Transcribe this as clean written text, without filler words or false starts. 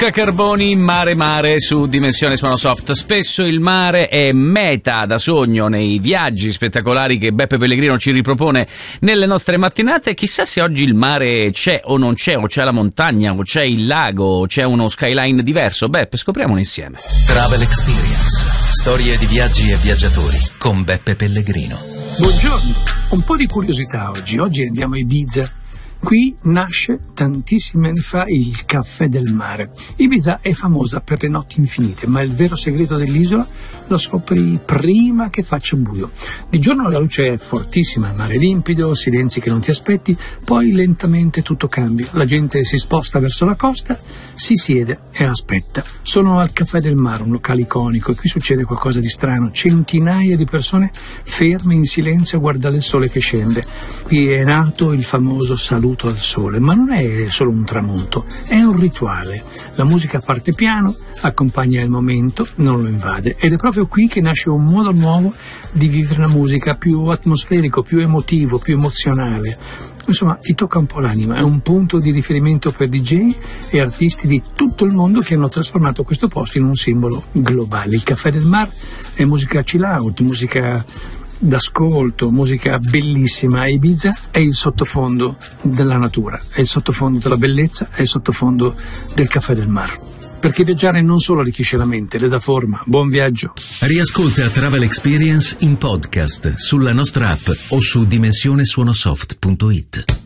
Luca Carboni, Mare su Dimensione Suonosoft. Spesso il mare è meta da sogno nei viaggi spettacolari che Beppe Pellegrino ci ripropone nelle nostre mattinate. Chissà se oggi il mare c'è o non c'è, o c'è la montagna, o c'è il lago, o c'è uno skyline diverso. Beppe, scopriamolo insieme. Travel Experience. Storie di viaggi e viaggiatori con Beppe Pellegrino. Buongiorno, un po' di curiosità oggi. Oggi andiamo a Ibiza. Qui nasce tantissimi anni fa il Caffè del Mare. Ibiza è famosa per le notti infinite, ma il vero segreto dell'isola lo scopri prima che faccia buio. Di giorno la luce è fortissima, il mare è limpido, silenzi che non ti aspetti, poi lentamente tutto cambia. La gente si sposta verso la costa, si siede e aspetta. Sono al Caffè del Mare, un locale iconico, e qui succede qualcosa di strano. Centinaia di persone ferme in silenzio a guardare il sole che scende. Qui è nato il famoso saluto al sole, ma non è solo un tramonto, è un rituale. La musica parte piano, accompagna il momento, non lo invade, ed è proprio qui che nasce un modo nuovo di vivere la musica, più atmosferico, più emotivo, più emozionale. Insomma, ti tocca un po' l'anima, è un punto di riferimento per DJ e artisti di tutto il mondo che hanno trasformato questo posto in un simbolo globale. Il Caffè del Mare è musica chill out, musica d'ascolto, musica bellissima. Ibiza è il sottofondo della natura, è il sottofondo della bellezza, è il sottofondo del Caffè del Mare. Perché viaggiare non solo arricchisce la mente, le dà forma. Buon viaggio. Riascolta Travel Experience in podcast sulla nostra app o su dimensionesuonosoft.it.